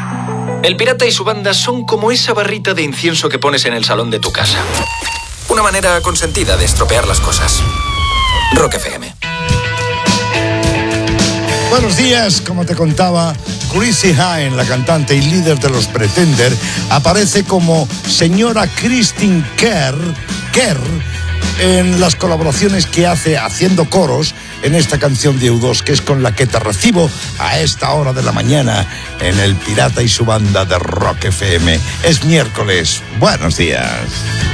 El pirata y su banda son como esa barrita de incienso que pones en el salón de tu casa. Una manera consentida de estropear las cosas. Rock FM. Buenos días, como te contaba, Chrissy Hynde, la cantante y líder de los Pretender, aparece como señora Christine Kerr en las colaboraciones que hace haciendo coros en esta canción de U2, que es con la que te recibo a esta hora de la mañana en El Pirata y su banda de Rock FM. Es miércoles. Buenos días.